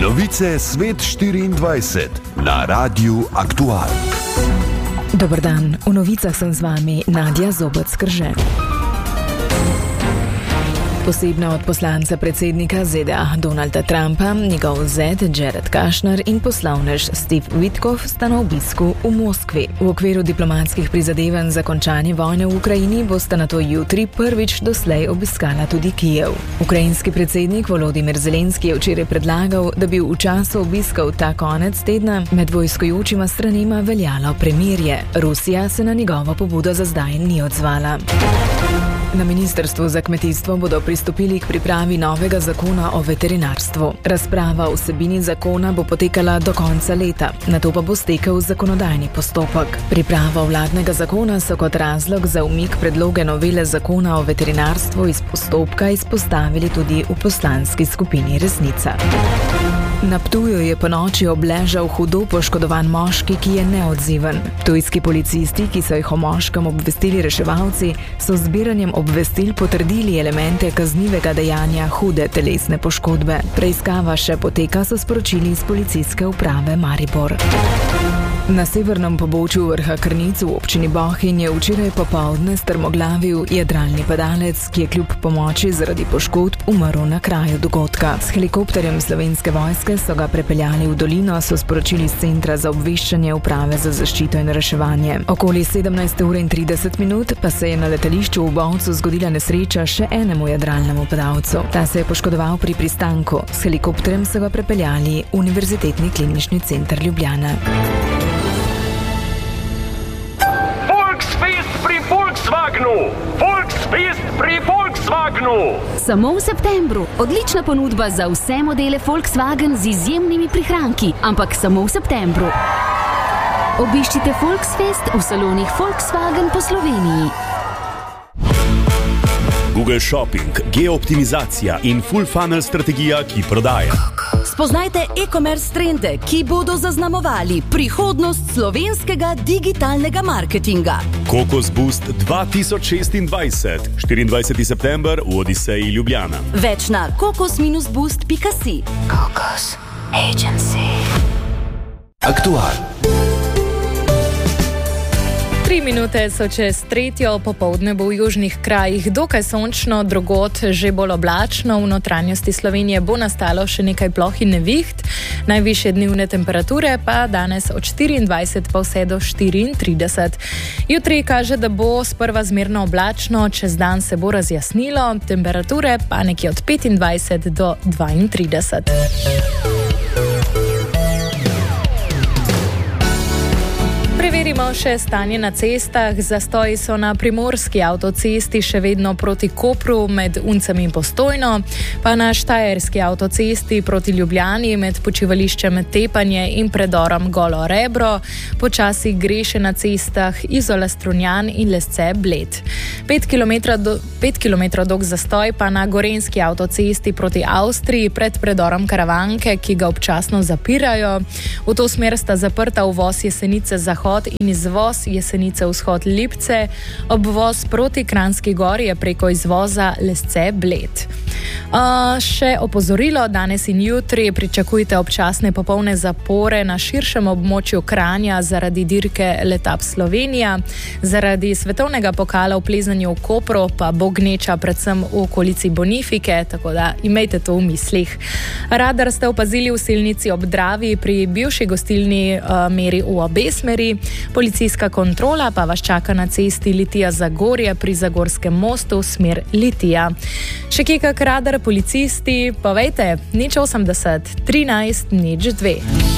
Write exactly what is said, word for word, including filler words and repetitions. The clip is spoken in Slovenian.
Novice Svet štiriindvajset na Radiu Aktual. Dober dan, v novicah sem z vami Nadja Zobec-Krže. Posebno od poslanca predsednika Z D A Donalda Trumpa, njegov zet Jared Kushner in poslovnež Steve Witkoff sta na obisku v Moskvi. V okviru diplomatskih prizadevanj za končanje vojne v Ukrajini bosta nato jutri prvič doslej obiskala tudi Kijev. Ukrajinski predsednik Volodymyr Zelenski je včeraj predlagal, da bi v času obiskov ta konec tedna med vojskojočima stranima veljalo premirje. Rusija se na njegovo pobudo za zdaj ni odzvala. Na Ministrstvu za kmetijstvo bodo pristopili k pripravi novega zakona o veterinarstvu. Razprava o vsebini zakona bo potekala do konca leta, nato pa bo stekel zakonodajni postopek. Pripravo vladnega zakona so kot razlog za umik predloge novele zakona o veterinarstvu iz postopka izpostavili tudi v poslanski skupini Resnica. Na Ptuju je ponoči obležal hudo poškodovan moški, ki je neodziven. Ptujski policisti, ki so jih o moškem obvestili reševalci, so z zbiranjem obvestil potrdili elemente kaznivega dejanja hude telesne poškodbe. Preiskava še poteka, so sporočili iz policijske uprave Maribor. Na severnem pobočju vrha Krnic v občini Bohinj je včeraj popoldne strmoglavil jadralni padalec, ki je kljub pomoči zaradi poškodb umrl na kraju dogodka. S helikopterjem Slovenske vojske so ga prepeljali v dolino, so sporočili z Centra za obveščanje Uprave za zaščito in reševanje. Okoli sedemnajste ure in trideset minut pa se je na letališču v Bovcu zgodila nesreča še enemu jadralnemu padalcu. Ta se je poškodoval pri pristanku. S helikopterjem so ga prepeljali v Univerzitetni klinični center Ljubljana. Volksfest pri Volkswagenu! Samo v septembru. Odlična ponudba za vse modele Volkswagen z izjemnimi prihranki, ampak samo v septembru. Obiščite Volksfest v salonih Volkswagen po Sloveniji. Google Shopping, geooptimizacija in full funnel strategija, ki prodaja. Spoznajte e-commerce trende, ki bodo zaznamovali prihodnost slovenskega digitalnega marketinga. Kokos Boost dva tisoč šestindvajset, štiriindvajseti september v Odiseji Ljubljana. Več na kokos boost pika si. Kokos Agency. Aktual. Tri minute so čez tretjo, popoldne bo v južnih krajih dokaj sončno, drugod že bolj oblačno, v notranjosti Slovenije bo nastalo še nekaj ploh in neviht, najvišje dnevne temperature pa danes od štiriindvajset pa vse do štiriintrideset. Jutri kaže, da bo sprva zmerno oblačno, čez dan se bo razjasnilo, temperature pa nekje od petindvajset do dvaintrideset. Preverimo še stanje na cestah. Zastoji so na primorski avtocesti še vedno proti Kopru med Uncem in Postojno, pa na štajerski avtocesti proti Ljubljani med počivališčem Tepanje in predorom Golo Rebro. Počasi gre še na cestah Izola Strunjan in Lesce Bled. Pet kilometrov do, pet kilometrov dolg zastoj pa na gorenski avtocesti proti Avstriji pred predorom Karavanke, ki ga občasno zapirajo. V to smer sta zaprta uvoz Jesenice Zahod in izvoz Jesenice Vzhod Lipce, obvoz proti Kranjski Gori je preko izvoza Lesce Bled. Uh, še opozorilo, danes in jutri pričakujte občasne popolne zapore na širšem območju Kranja zaradi dirke Letap Slovenija, zaradi svetovnega pokala v plezanju v Kopru pa bo gneča predvsem v okolici Bonifike, tako da imejte to v mislih. Radar ste opazili v Selnici ob Dravi, pri bivši gostilni uh, meri v obe smeri. Policijska kontrola pa vas čaka na cesti Litija-Zagorje pri Zagorskem mostu smer Litija. Še kje kak radar policisti, povejte, nič osemdeset, trinajst, nič dve.